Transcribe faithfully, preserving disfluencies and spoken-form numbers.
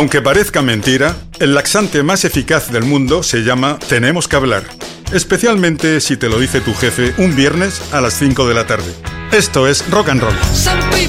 Aunque parezca mentira, el laxante más eficaz del mundo se llama Tenemos que hablar. Especialmente si te lo dice tu jefe un viernes a las cinco de la tarde. Esto es Rock and Roll.